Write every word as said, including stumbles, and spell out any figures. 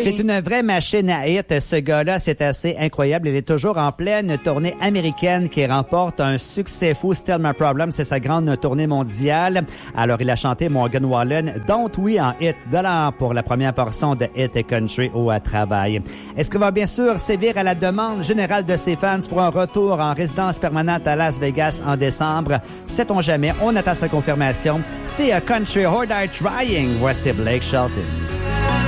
C'est une vraie machine à hit. Ce gars-là, c'est assez incroyable. Il est toujours en pleine tournée américaine qui remporte un succès fou. Still My Problem, c'est sa grande tournée mondiale. Alors, il a chanté Morgan Wallen, Don't We en hit de l'an pour la première portion de Hit et Country au travail. Est-ce qu'il va bien sûr sévir à la demande générale de ses fans pour un retour en résidence permanente à Las Vegas en décembre? Sait-on jamais? On attend sa confirmation. C'était a Country Hard Eye Trying. Voici Blake Shelton.